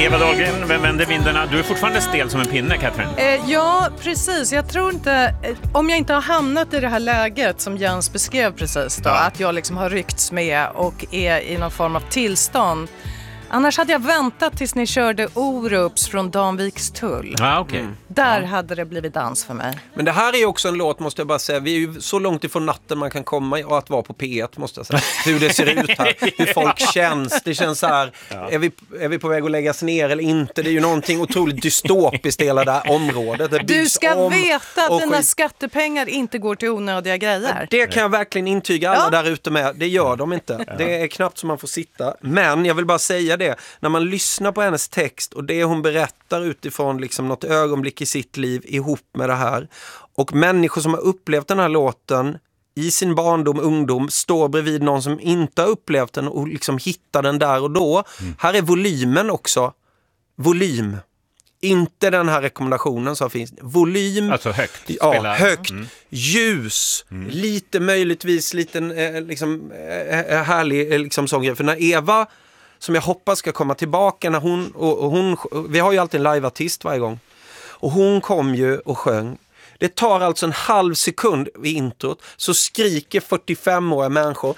Eva Dahlgren, Vem vänder vindarna? Du är fortfarande stel som en pinne, Catherine. Ja, precis. Jag tror inte, om jag inte har hamnat i det här läget som Jens beskrev precis då, att jag liksom har ryckts med och är i någon form av tillstånd. Annars hade jag väntat tills ni körde Orups från Danviks tull. Okay. Där hade det blivit dans för mig. Men det här är ju också en låt, måste jag bara säga. Vi är ju så långt ifrån natten man kan komma och att vara på P1, måste jag säga. Hur det ser ut här, hur folk känns. Det känns så här, är vi på väg att läggas ner eller inte? Det är ju någonting otroligt dystopiskt i hela det här området. Du ska veta att dina skattepengar inte går till onödiga grejer. Det kan jag verkligen intyga alla där ute med. Det gör de inte. Det är knappt som man får sitta. Men jag vill bara säga det. När man lyssnar på hennes text och det hon berättar utifrån liksom något ögonblick i sitt liv ihop med det här. Och människor som har upplevt den här låten i sin barndom, ungdom, står bredvid någon som inte har upplevt den och liksom hittar den där och då. Här är volymen också. Volym. Inte den här rekommendationen som finns. Volym. Alltså högt. Ja, högt. Ljus. Lite möjligtvis liten liksom härlig liksom sång. För när Eva, som jag hoppas ska komma tillbaka, när hon vi har ju alltid en liveartist varje gång. Och hon kom ju och sjöng. Det tar alltså en halv sekund i introt, så skriker 45-åriga människor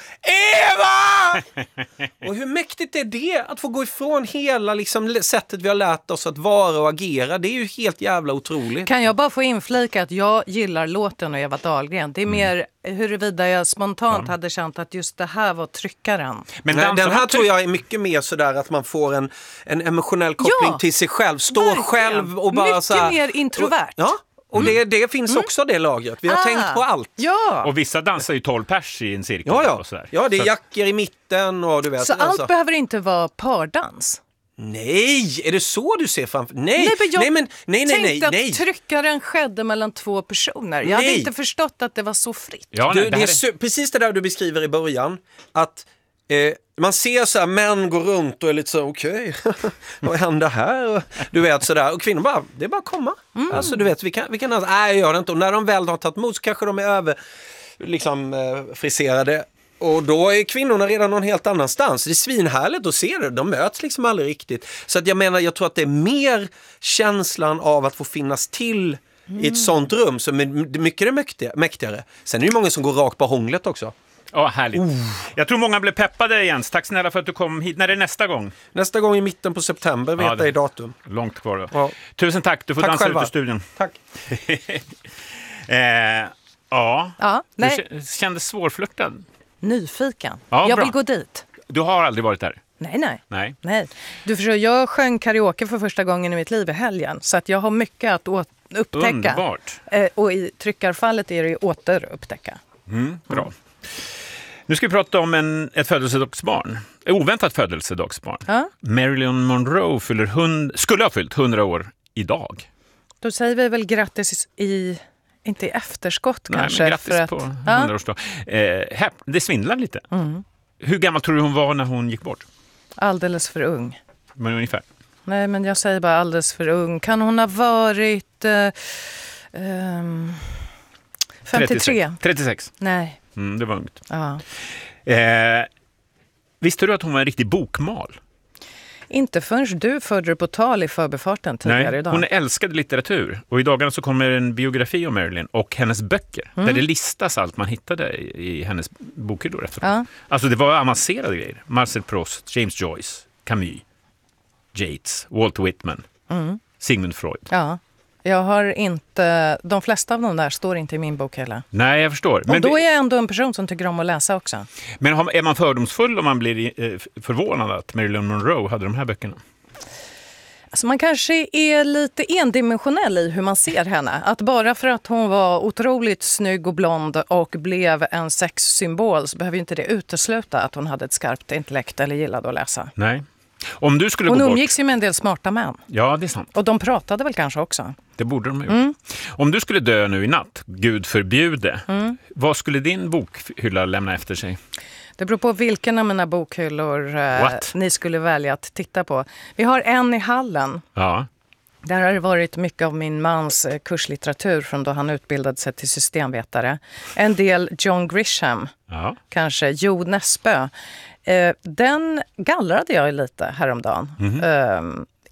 Eva! Och hur mäktigt är det att få gå ifrån hela liksom sättet vi har lärt oss att vara och agera? Det är ju helt jävla otroligt. Kan jag bara få inflika att jag gillar låten och Eva Dahlgren. Det är mer huruvida jag spontant hade känt att just det här var tryckaren. Men den här tror jag är mycket mer sådär att man får en emotionell koppling till sig själv. Stå själv och bara mycket så här, mer introvert. Och det finns också det lagret. Vi har tänkt på allt. Ja. Och vissa dansar ju 12 pers i en cirkel. Och sådär. Ja, det är jackor i mitten och du vet. Så allt behöver inte vara pardans? Nej, är det så du ser framför? Nej, nej, tänkte att tryckaren skedde mellan två personer. Jag hade inte förstått att det var så fritt. Ja, det är precis det där du beskriver i början. Att man ser så här, män går runt och är lite så okej, vad händer här? Och, du vet sådär. Och kvinnor bara, det är bara att komma. Alltså du vet, vi kan jag gör det inte. Och när de väl har tagit emot så kanske de är över liksom friserade. Och då är kvinnorna redan någon helt annanstans. Det är svinhärligt att se det. De möts liksom aldrig riktigt. Så att jag tror att det är mer känslan av att få finnas till i ett sånt rum som är mycket mäktigare. Sen är det många som går rakt på hånglet också. Ja, härligt. Jag tror många blev peppade, Jens. Tack snälla för att du kom hit. När är det nästa gång? Nästa gång i mitten på september, vet jag i datum. Långt kvar då. Ja. Tusen tack, du får dansa ut i studion. Tack. Du kändes svårflörtad. Nyfiken. Ja, jag bra. vill gå dit. Du har aldrig varit där? Nej. Du förstår, jag sjöng karaoke för första gången i mitt liv i helgen. Så att jag har mycket att upptäcka. Underbart. Och i tryckarfallet är det ju återupptäcka. Bra. Nu ska vi prata om ett födelsedagsbarn. Oväntat födelsedagsbarn. Ja. Marilyn Monroe skulle ha fyllt 100 år idag. Då säger vi väl grattis inte i efterskott kanske. Men grattis på 100-årsdag. Det svindlar lite. Hur gammal tror du hon var när hon gick bort? Alldeles för ung. Men ungefär. Nej, men jag säger bara alldeles för ung. Kan hon ha varit 53? 36. Nej. Det var ungt. Ja. Visste du att hon var en riktig bokmal? Inte förrän du förde det på tal i förbifarten tidigare idag. Hon älskade litteratur. Och i dagarna så kommer en biografi om Marilyn och hennes böcker. Där det listas allt man hittade i hennes bokhyllor efteråt. Ja. Alltså det var avancerade grejer. Marcel Proust, James Joyce, Camus, Yeats, Walt Whitman, Sigmund Freud. Ja. Jag har inte, de flesta av dem där står inte i min bokhylla. Nej, jag förstår. Men då är jag ändå en person som tycker om att läsa också. Men är man fördomsfull om man blir förvånad att Marilyn Monroe hade de här böckerna? Alltså man kanske är lite endimensionell i hur man ser henne. Att bara för att hon var otroligt snygg och blond och blev en sexsymbol så behöver inte det utesluta att hon hade ett skarpt intellekt eller gillade att läsa. Nej. Om du skulle hon gå umgicks ju med en del smarta män. Ja, det är sant. Och de pratade väl kanske också. Det borde de ha gjort. Om du skulle dö nu i natt, Gud förbjude, vad skulle din bokhylla lämna efter sig? Det beror på vilken av mina bokhyllor ni skulle välja att titta på. Vi har en i hallen. Ja. Där har det varit mycket av min mans kurslitteratur från då han utbildade sig till systemvetare. En del John Grisham, kanske Jo Nesbø. Den gallrade jag lite häromdagen.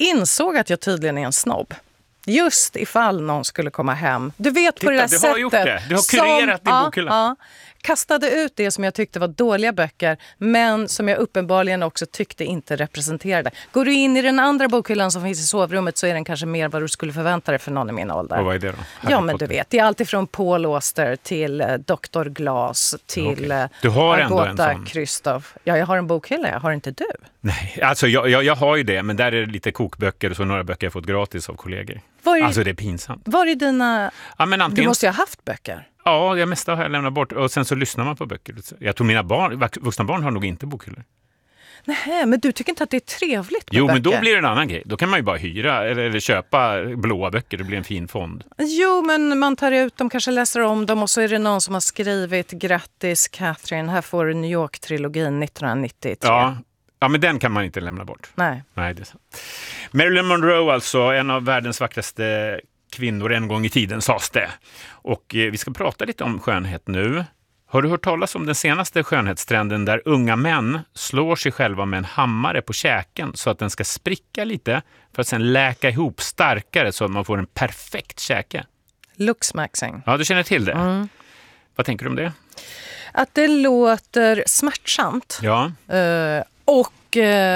insåg att jag tydligen är en snobb. Just ifall någon skulle komma hem. Du vet på det där sättet. Du har gjort det. Du har kurerat din bokhylla. Ja, kastade ut det som jag tyckte var dåliga böcker, men som jag uppenbarligen också tyckte inte representerade. Går du in i den andra bokhyllan som finns i sovrummet så är den kanske mer vad du skulle förvänta dig för någon i min ålder. Och vad är det då? Ja, men du vet. Det är allt ifrån Paul Auster till Dr. Glas till Du har ändå en Agatha sån. Christoph. Ja, jag har en bokhylla. Jag har inte du. Nej, alltså jag har ju det, men där är det lite kokböcker och så några böcker jag fått gratis av kollegor. Alltså det är pinsamt. Var är dina... Ja, men antingen... Du måste ju ha haft böcker. Ja, det mesta har jag lämnat bort. Och sen så lyssnar man på böcker. Jag tror mina vuxna barn har nog inte bokhyllor. Nej, men du tycker inte att det är trevligt med Jo, böcker? men då blir det en annan grej. Då kan man ju bara hyra eller köpa blåa böcker. Det blir en fin fond. Jo, men man tar ut dem, kanske läser om dem och så är det någon som har skrivit grattis Catherine, här får du New York-trilogin 1993. Ja, men den kan man inte lämna bort. Nej, det är sant. Marilyn Monroe, alltså en av världens vackraste kvinnor en gång i tiden, sades det. Och vi ska prata lite om skönhet nu. Har du hört talas om den senaste skönhetstrenden där unga män slår sig själva med en hammare på käken så att den ska spricka lite för att sen läka ihop starkare så att man får en perfekt käke? Luxmaxing. Ja, du känner till det. Vad tänker du om det? Att det låter smärtsamt. Ja. Och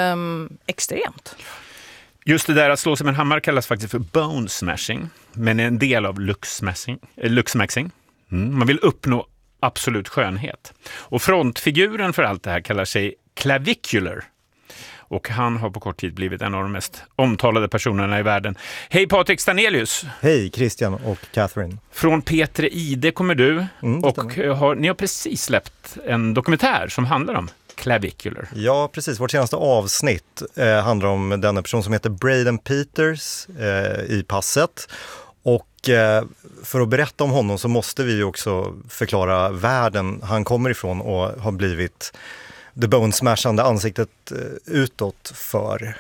extremt. Just det där att slå sig med en hammare kallas faktiskt för bone smashing, men är en del av luxmaxing. Man vill uppnå absolut skönhet. Och frontfiguren för allt det här kallar sig Clavicular. Och han har på kort tid blivit en av de mest omtalade personerna i världen. Hej Patrik Stanelius! Hej Christian och Catherine. Från Petre Ide kommer du. Och ni har precis släppt en dokumentär som handlar om Clavicular. Ja, precis. Vårt senaste avsnitt handlar om den person som heter Braden Peters i passet. Och för att berätta om honom så måste vi också förklara världen han kommer ifrån och har blivit det bone-smashande ansiktet utåt för.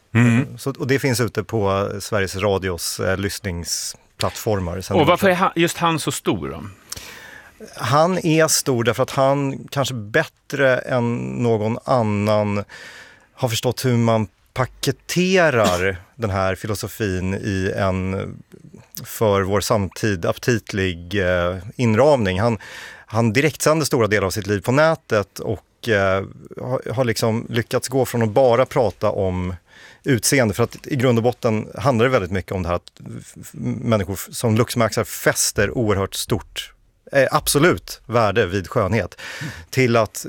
Och det finns ute på Sveriges Radios lyssningsplattformar. Och varför är just han så stor då? Han är stor därför att han kanske bättre än någon annan har förstått hur man paketerar den här filosofin i en för vår samtid aptitlig inramning. Han direktsänder stora delar av sitt liv på nätet och har liksom lyckats gå från att bara prata om utseende, för att i grund och botten handlar det väldigt mycket om det här att människor som luxmaxar fäster oerhört stort absolut värde vid skönhet till att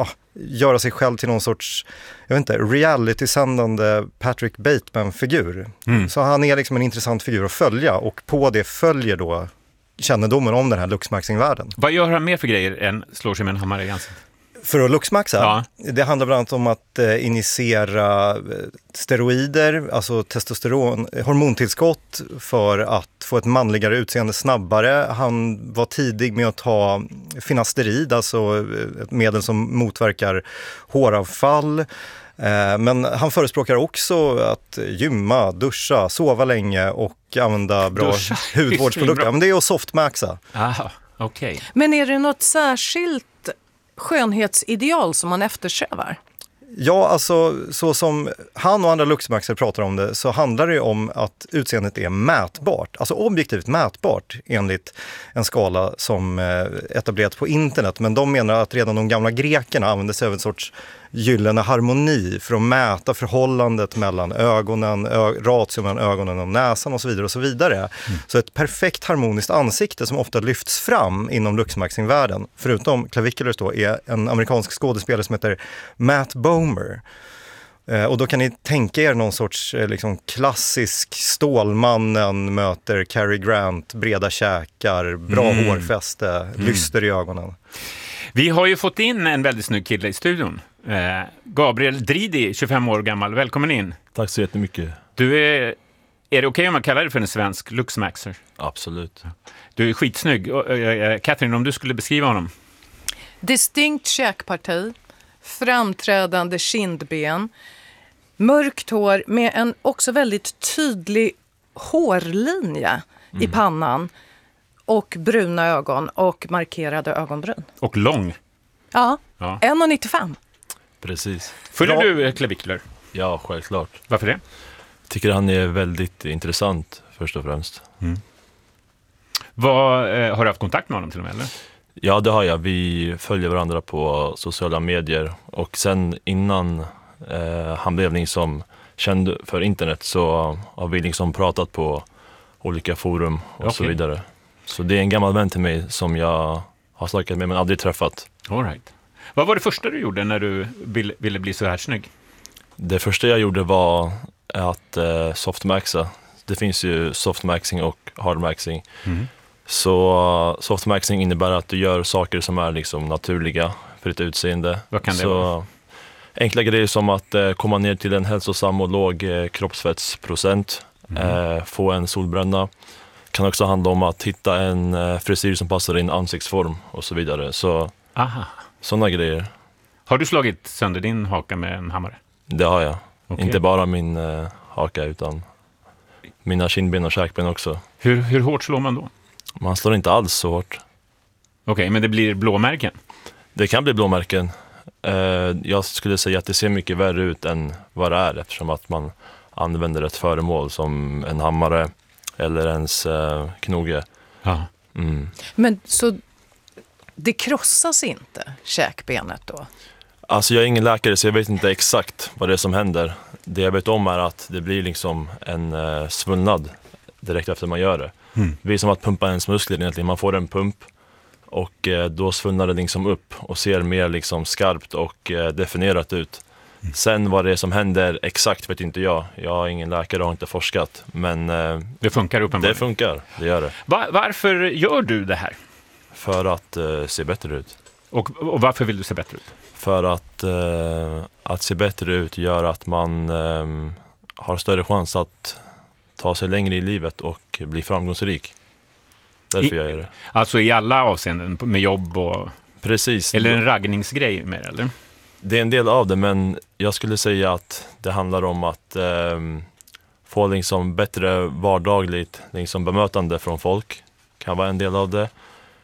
göra sig själv till någon sorts, jag vet inte, reality-sändande Patrick Bateman-figur. Så han är liksom en intressant figur att följa, och på det följer då kännedomen om den här luxmaxing-världen. Vad gör han mer för grejer än slår sig med en hammare i ansiktet? För att luxmaxa? Ja. Det handlar bland annat om att initiera steroider, alltså testosteron, hormontillskott för att få ett manligare utseende snabbare. Han var tidig med att ta finasterid, alltså ett medel som motverkar håravfall. Men han förespråkar också att gymma, duscha, sova länge och använda bra hudvårdsprodukter. Ja, men det är att softmaxa. Aha, okej. Men är det något särskilt skönhetsideal som man eftersträvar? Ja, alltså så som han och andra luxmaxer pratar om det, så handlar det om att utseendet är mätbart. Alltså objektivt mätbart enligt en skala som etablerats på internet. Men de menar att redan de gamla grekerna använde sig av en sorts gyllene harmoni för att mäta förhållandet mellan ögonen, ratio mellan ögonen och näsan och så vidare och så vidare. Så ett perfekt harmoniskt ansikte som ofta lyfts fram inom luxmaxing-världen, förutom Claviculars då, är en amerikansk skådespelare som heter Matt Bomer. Och då kan ni tänka er någon sorts liksom klassisk Stålmannen möter Cary Grant, breda käkar, bra hårfäste, lyster i ögonen. Vi har ju fått in en väldigt snygg kille i studion. Gabriel Dridi, 25 år gammal. Välkommen in. Tack så jättemycket. Är det okej om man kallar det för en svensk luxmaxer? Absolut. Du är skitsnygg. Catherine, om du skulle beskriva honom? Distinkt käkparti, framträdande kindben, mörkt hår med en också väldigt tydlig hårlinje i pannan och bruna ögon och markerade ögonbryn. Och lång. Ja. 1,95. Precis. Följer du Clavicular? Ja, självklart. Varför det? tycker han är väldigt intressant först och främst. Har du haft kontakt med honom till och med, eller? Ja, det har jag. Vi följer varandra på sociala medier. Och sen innan han blev liksom känd för internet så har vi liksom pratat på olika forum och så vidare. Så det är en gammal vän till mig som jag har snackat med men aldrig träffat. All right. Vad var det första du gjorde när du ville bli så här snygg? Det första jag gjorde var att softmaxa. Det finns ju softmaxing och hardmaxing. Så softmaxing innebär att du gör saker som är liksom naturliga för ditt utseende. Vad kan det vara? Enkla grejer som att komma ner till en hälsosam och låg kroppsfettsprocent, få en solbränna. Kan också handla om att hitta en frisyr som passar in ansiktsform och så vidare. Så sådana grejer. Har du slagit sönder din haka med en hammare? Det har jag. Okay. Inte bara min haka utan mina kindben och käkben också. Hur hårt slår man då? Man slår inte alls så hårt. Okej, men det blir blåmärken? Det kan bli blåmärken. Jag skulle säga att det ser mycket värre ut än vad det är eftersom att man använder ett föremål som en hammare eller ens knoge. Ja. Men så det krossas inte, käkbenet då? Alltså jag är ingen läkare så jag vet inte exakt vad det är som händer. Det jag vet om är att det blir liksom en svullnad direkt efter man gör det. Det blir som att pumpa ens muskler egentligen. Man får en pump och då svullnar det liksom upp och ser mer liksom skarpt och definierat ut. Sen vad det är som händer exakt vet inte jag. Jag är ingen läkare och har inte forskat. Men det funkar uppenbarligen. Det funkar, det gör det. Varför gör du det här? För att se bättre ut. Och varför vill du se bättre ut? För att se bättre ut gör att man har större chans att ta sig längre i livet och bli framgångsrik. Därför jag gör det. Alltså i alla avseenden med jobb och... Precis. Eller en raggningsgrej med eller? Det är en del av det, men jag skulle säga att det handlar om att få liksom bättre vardagligt liksom bemötande från folk. Kan vara en del av det.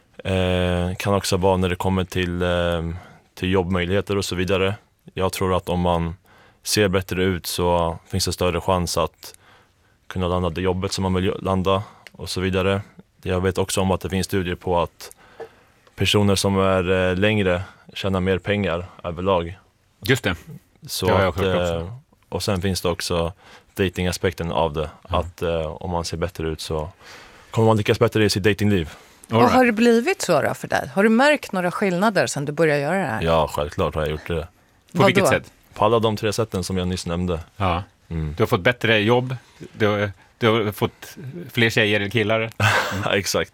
Kan också vara när det kommer till jobbmöjligheter och så vidare. Jag tror att om man ser bättre ut så finns det större chans att kunna landa det jobbet som man vill landa och så vidare. Jag vet också om att det finns studier på att personer som är längre tjänar mer pengar överlag. Just det. Så det har jag att, hört också. Och sen finns det också datingaspekten av det. Att om man ser bättre ut så kommer man lyckas bättre i sitt datingliv. Och har det blivit så då för dig? Har du märkt några skillnader sedan du började göra det här? Ja, självklart har jag gjort det. På vilket sätt? På alla de 3 sätten som jag nyss nämnde. Ja. Du har fått bättre jobb, du har fått fler tjejer eller killar. Exakt.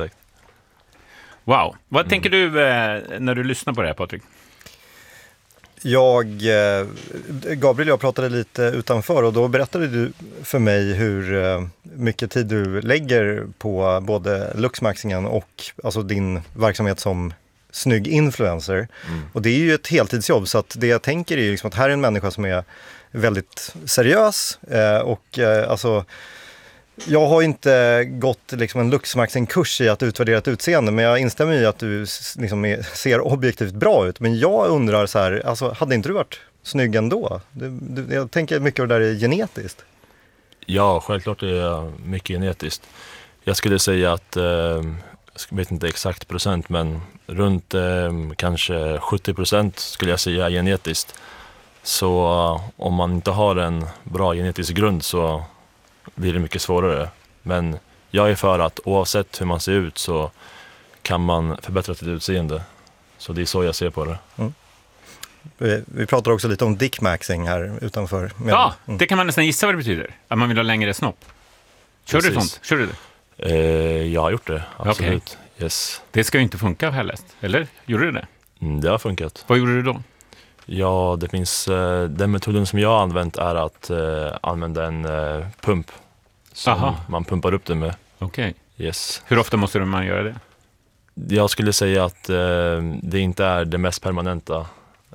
Wow. Vad tänker du när du lyssnar på det här, Patrik? Gabriel och jag pratade lite utanför och då berättade du för mig hur mycket tid du lägger på både luxmaxingen och alltså din verksamhet som snygg influencer. Och det är ju ett heltidsjobb så att det jag tänker är liksom att här är en människa som är väldigt seriös och alltså jag har inte gått liksom en luxmaxing-kurs i att utvärdera ett utseende men jag instämmer i att du liksom ser objektivt bra ut. Men jag undrar så här, alltså, hade inte du varit snygg ändå? Jag tänker mycket av det där är genetiskt. Ja, självklart är det mycket genetiskt. Jag skulle säga att, jag vet inte exakt procent, men runt kanske 70% skulle jag säga genetiskt. Så om man inte har en bra genetisk grund så blir det mycket svårare. Men jag är för att oavsett hur man ser ut så kan man förbättra sitt utseende. Så det är så jag ser på det. Vi pratar också lite om dickmaxing här utanför. Ja, det kan man nästan gissa vad det betyder. Att man vill ha längre snopp. Kör du sånt? Kör du det? Jag har gjort det, absolut. Okay. Yes. Det ska ju inte funka har jag läst. Eller? Gjorde du det? Det har funkat. Vad gjorde du då? Ja, det finns, den metoden som jag har använt är att använda en pump som man pumpar upp det med. Okej. Yes. Hur ofta måste man göra det? Jag skulle säga att det inte är det mest permanenta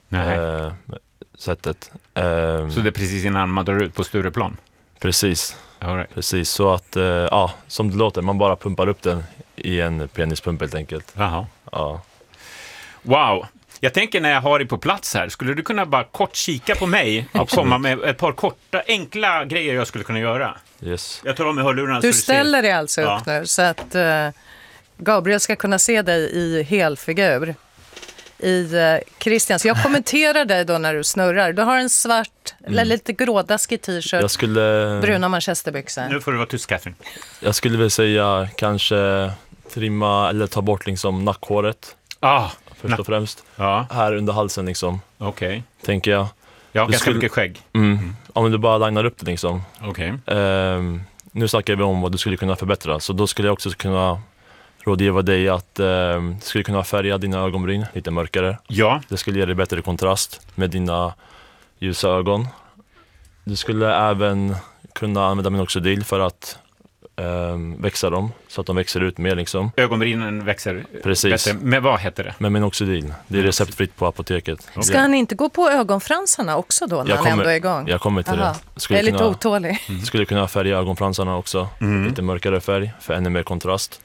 sättet. Så det är precis innan man drar ut på Stureplan? Precis. All right. Precis, så att som det låter, man bara pumpar upp den i en penispump helt enkelt. Jaha. Ja. Wow. Jag tänker när jag har dig på plats här, skulle du kunna bara kort kika på mig och komma med ett par korta, enkla grejer jag skulle kunna göra? Yes. Jag tar av mig hörlurarna. Du ställer dig alltså upp nu så att Gabriel ska kunna se dig i helfigur. I Christians. Jag kommenterar dig då när du snurrar. Du har en svart, eller lite grådaskig t-shirt, bruna manchesterbyxor. Nu får du vara tyst, Catherine. Jag skulle väl säga kanske trimma eller ta bort liksom nackhåret. Först och främst. Ja. Här under halsen liksom. Okej. Tänker jag. Jag har ganska mycket skägg. Om du bara linar upp det liksom. Okej. Nu snackar vi om vad du skulle kunna förbättra. Så då skulle jag också kunna rådgiva dig att du skulle kunna färga dina ögonbryn lite mörkare. Ja. Det skulle ge dig bättre kontrast med dina ljusa ögon. Du skulle även kunna använda minoxidil för att växa dem så att de växer ut mer liksom. Ögonbrynen växer. Precis. Bättre. Men vad heter det? Med minoxidil. Det är receptfritt på apoteket. Ska han inte gå på ögonfransarna också då när han ändå är igång? Jag kommer till det. Jag är lite otålig. Skulle kunna färga ögonfransarna också. Lite mörkare färg för ännu mer kontrast.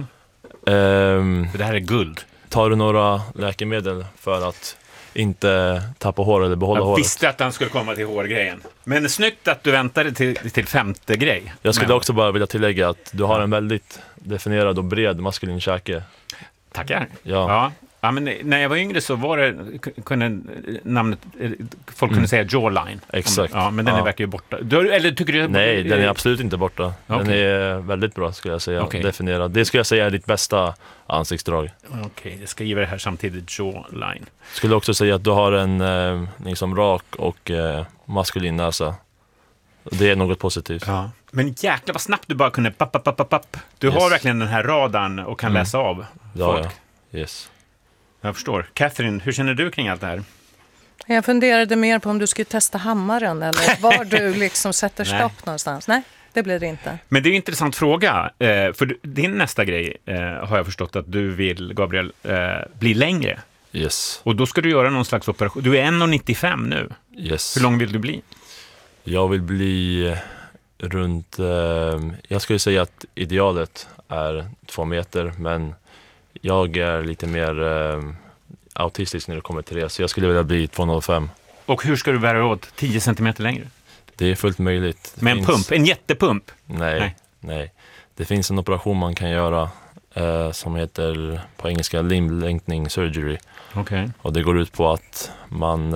Det här är guld. Tar du några läkemedel för att inte tappa hår eller behålla håret? Jag visste att han skulle komma till hårgrejen. Men det är snyggt att du väntade till femte grej. Jag skulle också bara vilja tillägga att du har en väldigt definierad och bred maskulin käke. Tackar. Ja. Ja, men när jag var yngre så var det, kunde namnet, folk kunde säga jawline. Exakt. Ja, men den verkar ju borta. Eller tycker du? Nej, den är absolut inte borta. Den är väldigt bra skulle jag säga. Definierad. Det skulle jag säga är ditt bästa ansiktsdrag. Okej, jag skriver det här samtidigt, jawline. Skulle också säga att du har en liksom rak och maskulin näsa. Det är något positivt. Ja. Men jäklar vad snabbt du bara kunde papp. Du har verkligen den här radarn och kan läsa av folk. Ja. Yes. Jag förstår. Catherine, hur känner du kring allt det här? Jag funderade mer på om du skulle testa hammaren eller var du liksom sätter stopp någonstans. Nej, det blir det inte. Men det är en intressant fråga. För din nästa grej har jag förstått att du vill, Gabriel, bli längre. Yes. Och då ska du göra någon slags operation. Du är 1,95 nu. Yes. Hur lång vill du bli? Jag vill bli runt... jag skulle säga att idealet är 2 meter, men jag är lite mer autistisk när det kommer till det. Så jag skulle vilja bli 2,05. Och hur ska du bära åt 10 centimeter längre? Det är fullt möjligt. Med en pump? En jättepump? Nej. Det finns en operation man kan göra som heter på engelska limb lengthening surgery. Okay. Och det går ut på att man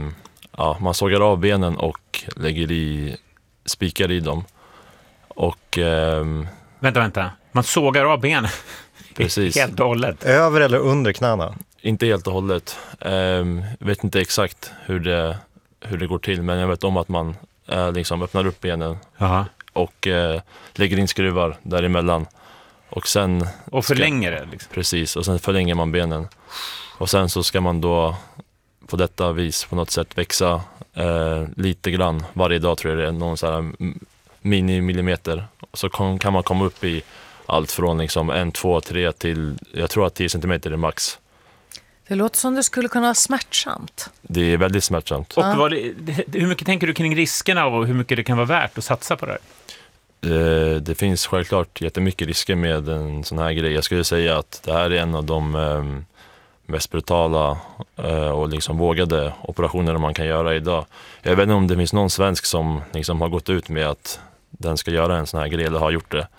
sågar av benen och lägger i spikar i dem. Och... Vänta. Man sågar av benen? Precis. Helt och hållet? Över eller under knäna? Inte helt och hållet. Vet inte exakt hur det går till, men jag vet om att man liksom öppnar upp benen. Aha. Och lägger in skruvar däremellan. Och sen... Och förlänger det? Liksom. Precis, och sen förlänger man benen. Och sen så ska man då på detta vis på något sätt växa lite grann. Varje dag tror jag det är någon så här mini-millimeter. Så kan man komma upp i allt från liksom 1, 2, 3 till, jag tror att 10 centimeter är max. Det låter som det skulle kunna vara smärtsamt. Det är väldigt smärtsamt. Och hur mycket tänker du kring riskerna och hur mycket det kan vara värt att satsa på det här? Det finns självklart jättemycket risker med en sån här grej. Jag skulle säga att det här är en av de mest brutala och liksom vågade operationer man kan göra idag. Jag vet inte om det finns någon svensk som liksom har gått ut med att den ska göra en sån här grej eller har gjort det.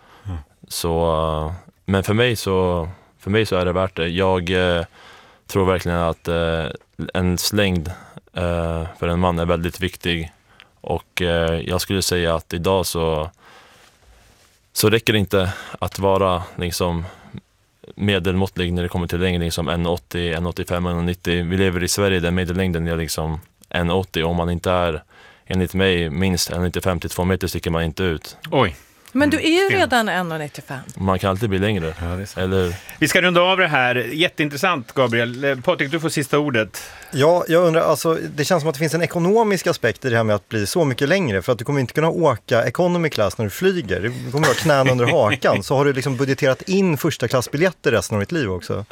Så, men för mig så är det värt det. Jag tror verkligen att en längd för en man är väldigt viktig. Och jag skulle säga att idag så räcker det inte att vara liksom medelmåttlig när det kommer till längd, liksom 1,80, 1,85, 1,90. Vi lever i Sverige där medellängden är liksom 1,80. Om man inte är, enligt mig, minst 1,95 till 2 meter sticker man inte ut. Oj. Men du är ju redan 1,95. Man kan alltid bli längre. Ja, eller... Vi ska runda av det här. Jätteintressant, Gabriel. Patrik, du får sista ordet. Ja, jag undrar, alltså, det känns som att det finns en ekonomisk aspekt i det här med att bli så mycket längre. För att du kommer inte kunna åka economy class när du flyger. Du kommer ha knän under hakan. Så har du liksom budgeterat in första klassbiljetter resten av ditt liv också?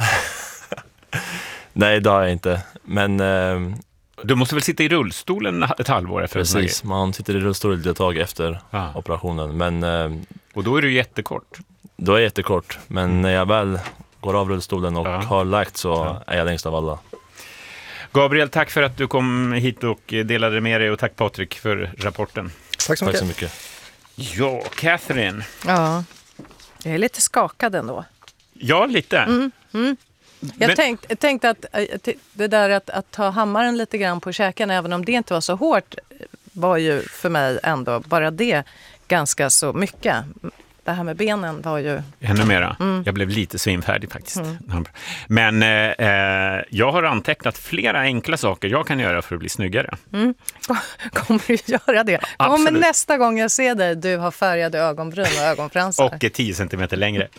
Nej, det har jag inte. Men... Du måste väl sitta i rullstolen ett halvår efter? Precis, man sitter i rullstol ett tag efter operationen. Men, och då är du jättekort. Då är jag jättekort, men när jag väl går av rullstolen och har läkt så är jag längst av alla. Gabriel, tack för att du kom hit och delade med dig och tack Patrik för rapporten. Tack så mycket. Ja, Catherine. Ja, jag är lite skakad ändå. Ja, lite. Jag tänkte att det där att ta hammaren lite grann på käken, även om det inte var så hårt, var ju för mig ändå bara det ganska så mycket. Det här med benen var ju... Ännu mera. Jag blev lite svimfärdig faktiskt. Men jag har antecknat flera enkla saker jag kan göra för att bli snyggare. Kommer du göra det? Absolut. Kommer nästa gång jag ser dig, du har färgade ögonbryn och ögonfransar. Och 10 centimeter längre.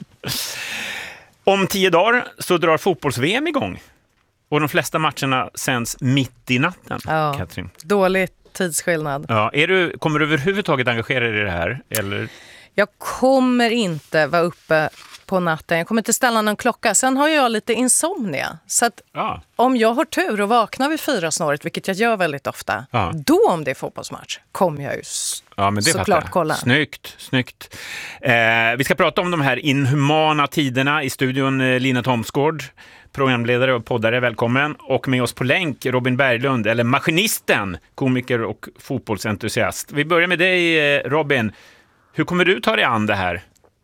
Om 10 dagar så drar fotbolls-VM igång. Och de flesta matcherna sänds mitt i natten, Katrin. Dålig tidsskillnad. Ja, kommer du överhuvudtaget engagera dig i det här? Eller? Jag kommer inte vara uppe på natten. Jag kommer inte ställa någon klocka. Sen har jag lite insomnia. Så att om jag har tur och vaknar vid 4-snåret, vilket jag gör väldigt ofta, då om det är fotbollsmatch kommer jag ju såklart kolla. Snyggt. Vi ska prata om de här inhumana tiderna i studion. Lina Thomsgård, programledare och poddare, välkommen. Och med oss på länk Robin Berglund, eller maskinisten, komiker och fotbollsentusiast. Vi börjar med dig, Robin. Hur kommer du ta dig an det här?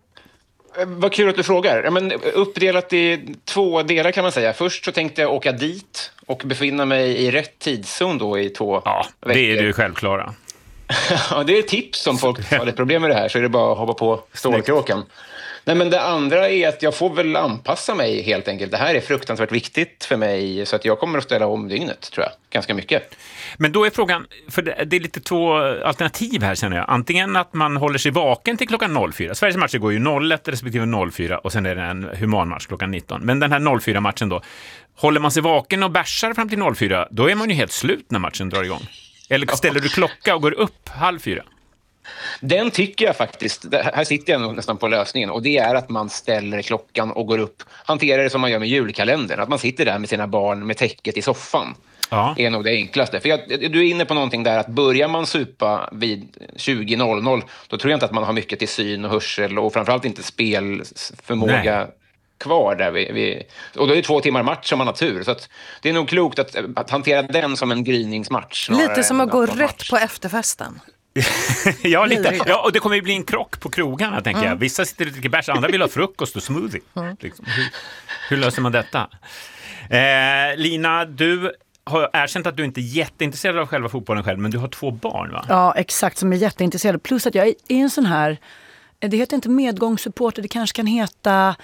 Vad kul att du frågar. Ja, men uppdelat i 2 delar kan man säga. Först så tänkte jag åka dit och befinna mig i rätt tidszon då i 2 veckor. Ja, det är det självklara. Ja, det är ett tips om folk har ett problem med det här, så är det bara att hoppa på stålkråkan. Nej, men det andra är att jag får väl anpassa mig helt enkelt. Det här är fruktansvärt viktigt för mig, så att jag kommer att ställa om dygnet, tror jag. Ganska mycket. Men då är frågan, för det är lite 2 alternativ här känner jag. Antingen att man håller sig vaken till klockan 04. Sveriges matcher går ju 01 respektive 04 och sen är det en humanmatch klockan 19. Men den här 04-matchen då, håller man sig vaken och bärsar fram till 04, då är man ju helt slut när matchen drar igång. Eller ställer du klocka och går upp 3:30? Den tycker jag faktiskt, här sitter jag nog nästan på lösningen, och det är att man ställer klockan och går upp, hanterar det som man gör med julkalendern, att man sitter där med sina barn med täcket i soffan. Är nog det enklaste. För du är inne på någonting där, att börjar man supa vid 20:00, då tror jag inte att man har mycket till syn och hörsel och framförallt inte spelförmåga kvar där och då är det 2 timmar match som man har tur, så att det är nog klokt att hantera den som en gryningsmatch. Lite som att gå rätt på efterfesten. Ja, lite. Ja, och det kommer ju bli en krock på krogarna, tänker jag. Vissa sitter och dricker bärs, andra vill ha frukost och smoothie. Liksom. Hur löser man detta? Lina, du har erkänt att du inte är jätteintresserad av själva fotbollen själv, men du har 2 barn, va? Ja, exakt, som är jätteintresserade. Plus att jag är en sån här, det heter inte medgångssupporter, det kanske kan heta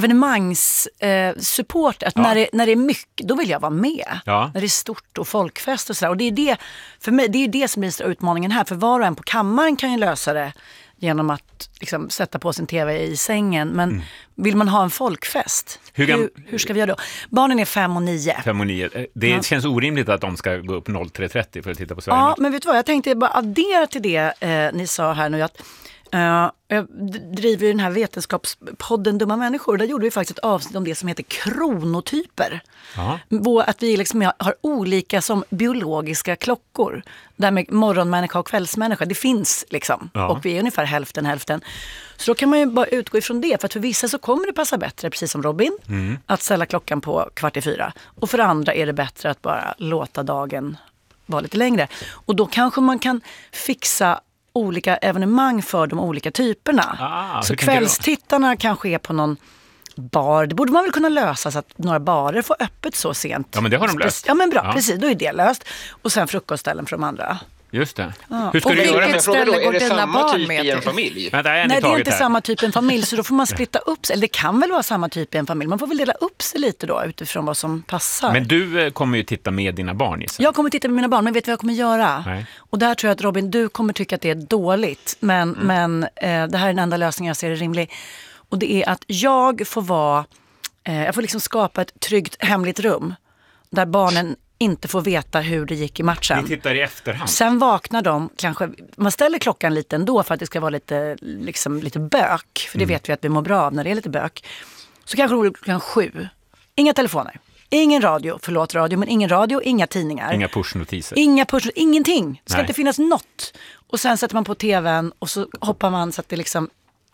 evenemangssupporter. Att när det är mycket, då vill jag vara med. Ja. När det är stort och folkfest och sådär. Och det är det, för mig, det är det som blir utmaningen här. För var och en på kammaren kan ju lösa det genom att liksom sätta på sin tv i sängen. Men vill man ha en folkfest, hur ska vi göra då? Barnen är 5 och 9. 5 och 9. Det känns orimligt att de ska gå upp 03:30 för att titta på Sverige. Ja, men vet du vad? Jag tänkte bara addera till det ni sa här nu, att jag driver ju den här vetenskapspodden Dumma människor. Där gjorde vi faktiskt ett avsnitt om det som heter kronotyper. Att vi liksom har olika som biologiska klockor. Där med morgonmänniska och kvällsmänniska, det finns liksom. Och vi är ungefär hälften. Så då kan man ju bara utgå ifrån det. För att för vissa så kommer det passa bättre, precis som Robin, att ställa klockan på 3:15. Och för andra är det bättre att bara låta dagen vara lite längre. Och då kanske man kan fixa olika evenemang för de olika typerna. Så kvällstittarna kanske är på någon bar. Det borde man väl kunna lösa, så att några barer får öppet så sent. Ja, men det har de löst. Ja, men bra, precis. Då är det löst. Och sen frukostställen för de andra. Just det. Hur ska du göra? Är det samma typ i en familj? Nej, det är inte samma typ i en familj, så då får man splitta upp sig. Eller det kan väl vara samma typ i en familj. Man får väl dela upp sig lite då utifrån vad som passar. Men du kommer ju titta med dina barn, gissar. Jag kommer titta med mina barn, men vet du vad jag kommer göra? Nej. Och där tror jag att Robin, du kommer tycka att det är dåligt. Men det här är den enda lösningen jag ser är rimlig. Och det är att jag får liksom skapa ett tryggt hemligt rum där barnen inte får veta hur det gick i matchen. Ni tittar i efterhand. Sen vaknar de, kanske, man ställer klockan lite ändå för att det ska vara lite bök. För det vet vi att vi mår bra av när det är lite bök. Så kanske det klockan 7. Inga telefoner. Ingen radio, förlåt radio, men ingen radio, inga tidningar. Inga pushnotiser. Ingenting. Det ska inte finnas något. Och sen sätter man på tvn och så hoppar man så att det liksom,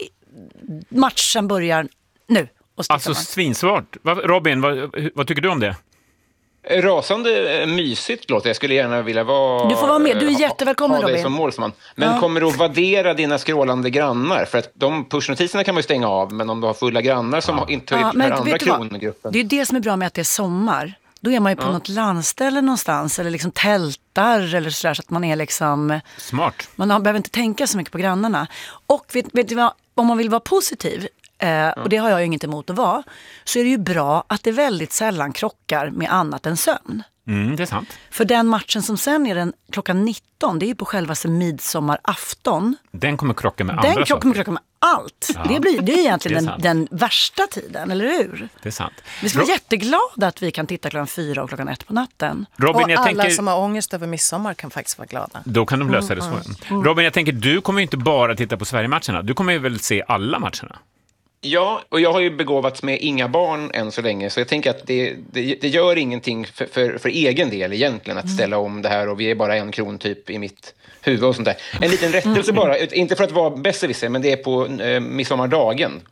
matchen börjar nu. Alltså svinsvart. Robin, vad tycker du om det? Rasande mysigt låter. Jag skulle gärna vilja vara... Du får vara med, du är jättevälkommen ha dig Robin. som målsman. Men kommer du att värdera dina skrålande grannar? För att de pushnotiserna kan man ju stänga av, men om du har fulla grannar som inte har den andra krongruppen. Det är det som är bra med att det är sommar. Då är man ju på något landställe någonstans eller liksom tältar eller sådär, så att man är liksom... Smart. Man behöver inte tänka så mycket på grannarna. Och vet du vad, om man vill vara positiv, och det har jag ju inget emot att vara, så är det ju bra att det väldigt sällan krockar med annat än sömn. Det är sant. För den matchen som sen är den klockan 19, det är ju på självaste midsommarafton. Den kommer krocka med andra saker. Den kommer krocka med allt. Ja. Det är egentligen den värsta tiden, eller hur? Det är sant. Vi ska vara jätteglada att vi kan titta klockan 4 och klockan 1 på natten. Robin, och alla som har ångest över midsommar kan faktiskt vara glada. Då kan de lösa det så. Robin, jag tänker, du kommer ju inte bara titta på Sverige-matcherna. Du kommer ju väl se alla matcherna? Ja, och jag har ju begåvats med inga barn än så länge, så jag tänker att det gör ingenting för egen del egentligen att ställa om det här, och vi är bara 1 kron typ i mitt huvud och sånt där. En liten rättelse bara, inte för att vara besserwisser, men det är på midsommardagen.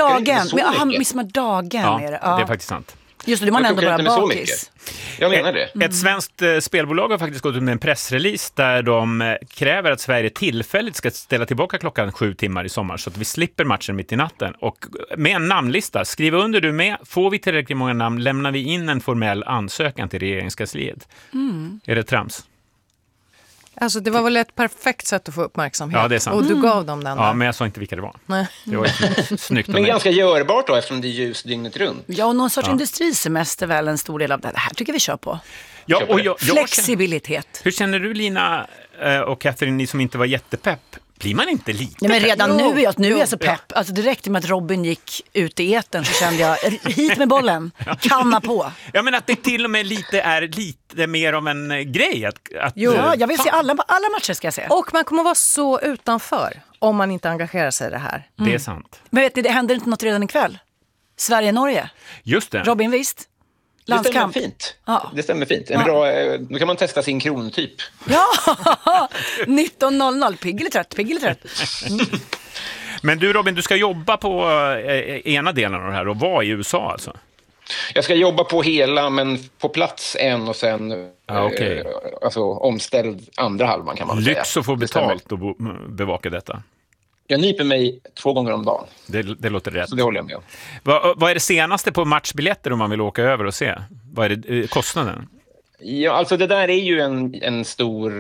Midsommardagen är det. Ja, det är faktiskt sant. Just det, du man ändå bara bakis. Jag menar det. Ett svenskt spelbolag har faktiskt gått ut med en pressrelease där de kräver att Sverige tillfälligt ska ställa tillbaka klockan 7 timmar i sommar så att vi slipper matchen mitt i natten. Och med en namnlista, skriv under du med, får vi tillräckligt många namn lämnar vi in en formell ansökan till regeringskansliet. Är det trams? Alltså det var väl ett perfekt sätt att få uppmärksamhet. Ja, det är sant. Och du gav dem den där. Ja, men jag sa inte vilka det var. Nej. Det var snyggt. Men ganska görbart då, eftersom det är ljus dygnet runt. Ja, och någon sorts industrisemester väl en stor del av det. Det här tycker vi kör på. Ja, och flexibilitet. Hur känner du, Lina och Catherine, ni som inte var jättepepp? Blir man inte lite Nej, men redan nu är jag så pepp. Alltså direkt med att Robin gick ut i etern så kände jag, hit med bollen, kanna på. Ja, men att det till och med är lite mer om en grej. Ja, jag vill se alla matcher ska jag se. Och man kommer vara så utanför om man inte engagerar sig i det här. Det är sant. Men vet ni, det händer inte något redan ikväll. Sverige-Norge. Just det. Robin, visst? Landskamp. Det stämmer fint. Ja. Det stämmer fint. En bra, då kan man testa sin krontyp. Ja, 19.00. Pigg eller trött. Men du Robin, du ska jobba på ena delen av det här och vara i USA alltså? Jag ska jobba på hela, men på plats en och sen alltså, omställd andra halvan kan man säga. Lyx att få betalt och bevaka detta. Jag nyper mig 2 gånger om dagen. Det låter rätt. Så det håller jag med om. Vad är det senaste på matchbiljetter om man vill åka över och se? Vad är det, kostnaden? Ja, alltså det där är ju en stor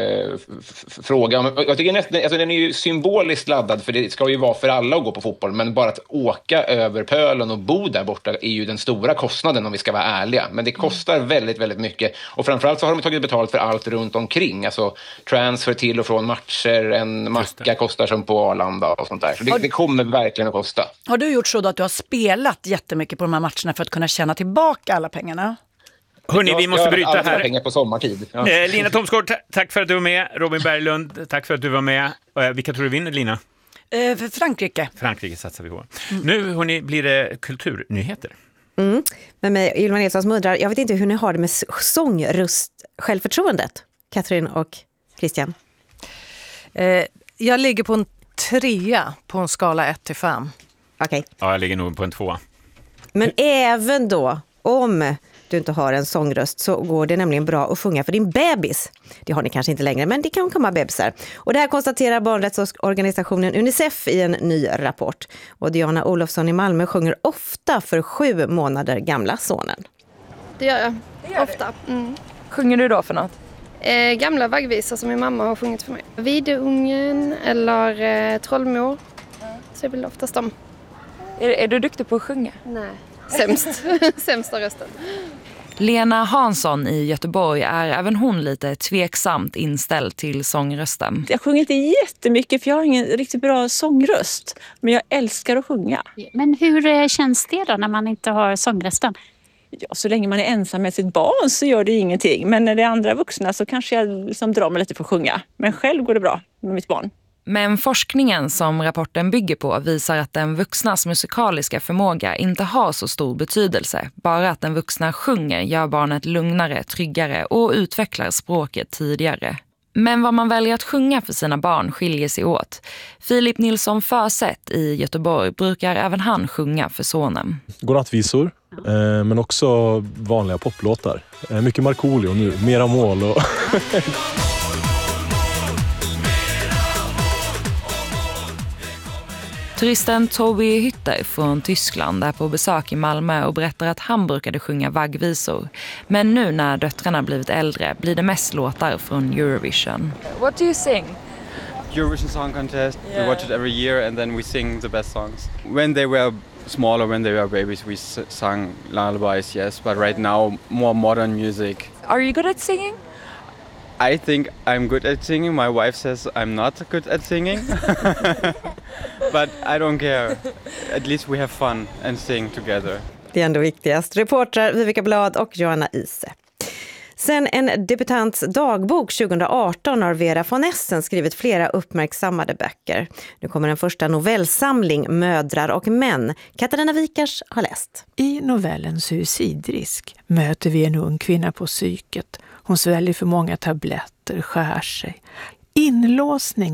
fråga. Jag tycker nästan, alltså den är ju symboliskt laddad, för det ska ju vara för alla att gå på fotboll, men bara att åka över pölen och bo där borta är ju den stora kostnaden om vi ska vara ärliga. Men det kostar väldigt, väldigt mycket. Och framförallt så har de tagit betalt för allt runt omkring. Alltså transfer till och från matcher, en macka kostar som på Arlanda och sånt där. Så det kommer verkligen att kosta. Har du gjort så då att du har spelat jättemycket på de här matcherna för att kunna tjäna tillbaka alla pengarna? Hörrni, vi måste bryta här. Pengar på sommartid. Ja. Lina Thomsgård, tack för att du var med. Robin Berglund, tack för att du var med. Vilka tror du vinner, Lina? För Frankrike. Frankrike satsar vi på. Nu hörni, blir det kulturnyheter. Med mig, Ylva Nilsson, som undrar, jag vet inte hur ni har det med sångröst självförtroendet, Catherine och Christian. Jag ligger på en 3 på en skala 1-5. Okej. Ja, jag ligger nog på en 2. Men även då, om du inte har en sångröst, så går det nämligen bra att sjunga för din bebis. Det har ni kanske inte längre, men det kan komma bebisar. Och det här konstaterar barnrättsorganisationen Unicef i en ny rapport. Och Diana Olofsson i Malmö sjunger ofta för 7 månader gamla sonen. Det gör jag. Ofta. Sjunger du då för något? Gamla vaggvisor som min mamma har sjungit för mig. Vidungen eller Trollmor. Så är väl oftast dem. Är du duktig på att sjunga? Nej. Sämsta rösten. Lena Hansson i Göteborg är även hon lite tveksamt inställd till sångrösten. Jag sjunger inte jättemycket för jag har ingen riktigt bra sångröst. Men jag älskar att sjunga. Men hur känns det då när man inte har sångrösten? Ja, så länge man är ensam med sitt barn så gör det ingenting. Men när det är andra vuxna så kanske jag liksom drar mig lite för att sjunga. Men själv går det bra med mitt barn. Men forskningen som rapporten bygger på visar att den vuxnas musikaliska förmåga inte har så stor betydelse. Bara att den vuxna sjunger gör barnet lugnare, tryggare och utvecklar språket tidigare. Men vad man väljer att sjunga för sina barn skiljer sig åt. Filip Nilsson Försett i Göteborg brukar även han sjunga för sonen. Godnattvisor Men också vanliga poplåtar. Mycket Markoolio nu, Mera mål och... Turisten Toby Hütter från Tyskland är på besök i Malmö och berättar att han brukade sjunga vaggvisor. Men nu när döttrarna blivit äldre blir det mest låtar från Eurovision. What do you sing? Eurovision Song Contest. Yeah. We watch it every year and then we sing the best songs. When they were smaller, when they were babies, we sang lullabies, yes. But right now, more modern music. Are you good at singing? I think I'm good at singing. My wife says I'm not good at singing. But I don't care. At least we have fun and sing together. Det är ändå viktigast. Reportrar Vivica Blad och Johanna Ise. Sen en debutants dagbok 2018 har Vera von Essen skrivit flera uppmärksammade böcker. Nu kommer en första novellsamling, Mödrar och män. Katarina Wikars har läst. I novellen Suicidrisk möter vi en ung kvinna på psyket. Hon sväljer för många tabletter, skär sig. Inlåsning